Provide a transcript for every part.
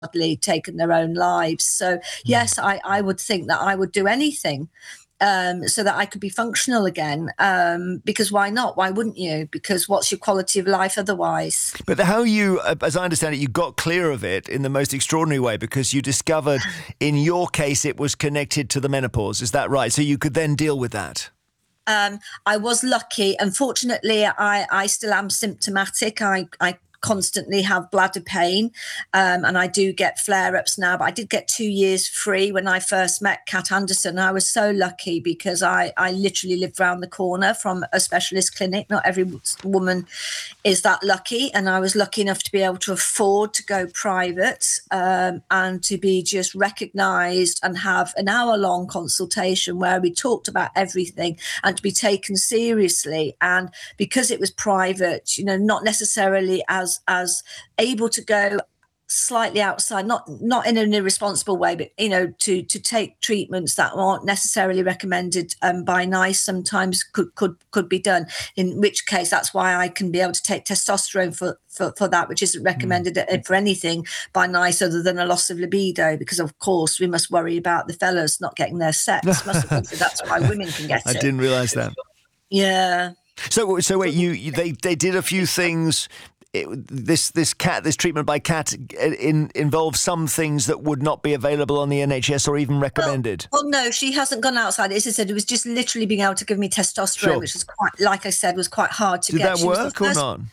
taken their own lives. So yes, I would think that I would do anything so that I could be functional again. Because why not? Why wouldn't you? Because what's your quality of life otherwise? But how you, as I understand it, you got clear of it in the most extraordinary way because you discovered, in your case, it was connected to the menopause. Is that right? So you could then deal with that. I was lucky. Unfortunately, I still am symptomatic. I constantly have bladder pain, and I do get flare-ups now, but I did get 2 years free when I first met Kat Anderson. I was so lucky because I literally lived around the corner from a specialist clinic. Not every woman is that lucky, and I was lucky enough to be able to afford to go private, and to be just recognised and have an hour-long consultation where we talked about everything and to be taken seriously. And because it was private, not necessarily as able to go slightly outside, not in an irresponsible way, but to take treatments that aren't necessarily recommended by NICE sometimes could be done, in which case that's why I can be able to take testosterone for that, which isn't recommended for anything by NICE other than a loss of libido, because of course we must worry about the fellas not getting their sex. That's why women can get it. I didn't realise that. Yeah. So wait, they did a few things. This treatment by Kat involves some things that would not be available on the NHS or even recommended. Well, no, she hasn't gone outside. As I said, it was just literally being able to give me testosterone, Sure. Which is quite, like I said, was quite hard to get. Did that She work or not?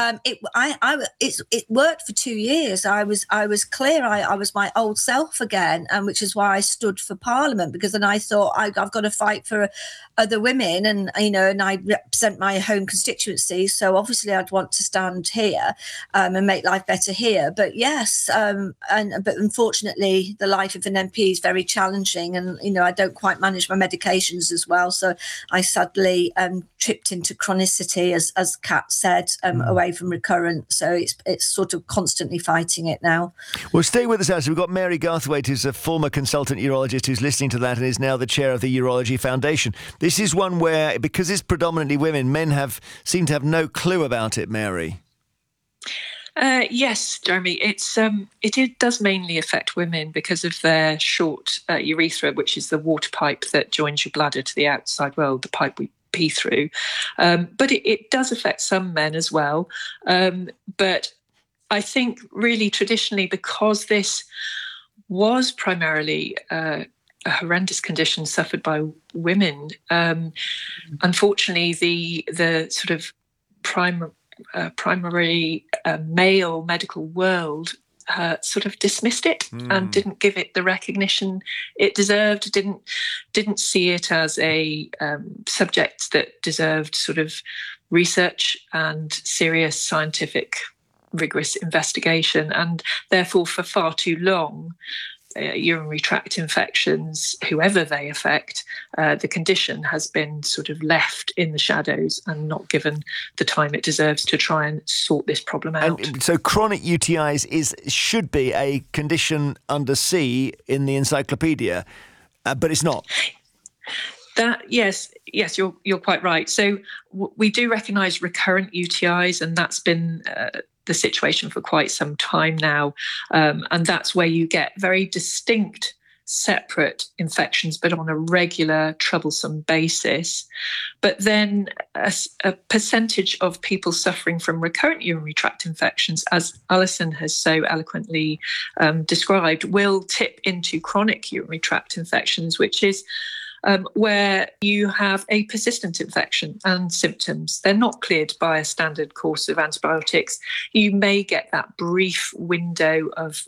It worked for 2 years. I was clear. I was my old self again, and which is why I stood for Parliament, because then I thought I've got to fight for other women, and and I represent my home constituency, so obviously I'd want to stand here and make life better here. But yes, but unfortunately, the life of an MP is very challenging, and I don't quite manage my medications as well. So I sadly tripped into chronicity, as Kat said, away from recurrent. So it's sort of constantly fighting it now. Well, stay with us, Alice. We've got Mary Garthwaite, who's a former consultant urologist who's listening to that and is now the chair of the Urology Foundation. This is one where, because it's predominantly women, men seem to have no clue about it, Mary. Yes, Jeremy. It does mainly affect women because of their short urethra, which is the water pipe that joins your bladder to the outside world, the pipe we pee through. But it does affect some men as well. But I think really traditionally, because this was primarily a horrendous condition suffered by women, unfortunately the sort of primary male medical world sort of dismissed it and didn't give it the recognition it deserved, didn't see it as a subject that deserved sort of research and serious scientific rigorous investigation. And therefore for far too long, urinary tract infections, whoever they affect, the condition has been sort of left in the shadows and not given the time it deserves to try and sort this problem out. And so chronic UTIs should be a condition under C in the encyclopedia, but it's not. Yes, you're quite right. So we do recognise recurrent UTIs, and that's been the situation for quite some time now. And that's where you get very distinct, separate infections, but on a regular, troublesome basis. But then a percentage of people suffering from recurrent urinary tract infections, as Alison has so eloquently described, will tip into chronic urinary tract infections, which is where you have a persistent infection and symptoms. They're not cleared by a standard course of antibiotics. You may get that brief window of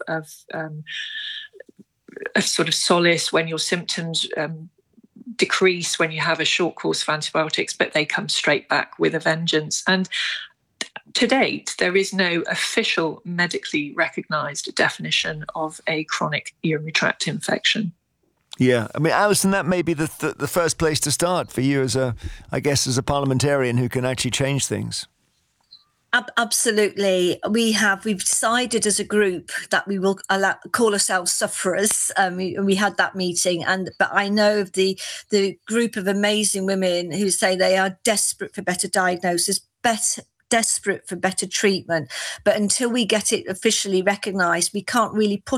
sort of solace when your symptoms decrease when you have a short course of antibiotics, but they come straight back with a vengeance. And to date, there is no official medically recognised definition of a chronic urinary tract infection. Yeah, I mean, Alison, that may be the first place to start for you as a parliamentarian who can actually change things. Absolutely. We've decided as a group that we will call ourselves sufferers. We had that meeting, but I know of the group of amazing women who say they are desperate for better diagnosis, desperate for better treatment. But until we get it officially recognised, we can't really push